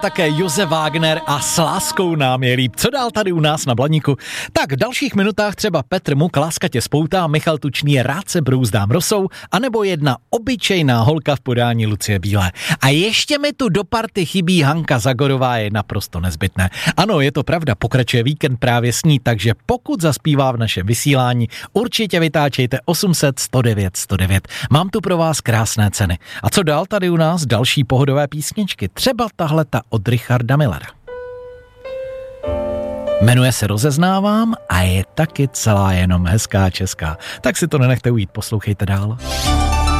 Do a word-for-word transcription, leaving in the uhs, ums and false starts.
Také Josef Wagner a S láskou nám je líp. Co dál tady u nás na Blaníku? Tak v dalších minutách třeba Petr Muk láskatě spoutá, Michal Tučný rád se brouzdám rosou, anebo jedna obyčejná holka v podání Lucie Bílé. A ještě mi tu do party chybí Hanka Zagorová, je naprosto nezbytné. Ano, je to pravda, pokračuje víkend právě s ní, takže pokud zaspívá v našem vysílání, určitě vytáčejte osm set sto devět sto devět. Mám tu pro vás krásné ceny. A co dál tady u nás? Další pohodové písničky. Třeba tahleta od Richarda Millera. Jmenuje se Rozeznávám a je taky celá jenom hezká česká. Tak si to nenechte ujít, poslouchejte dál.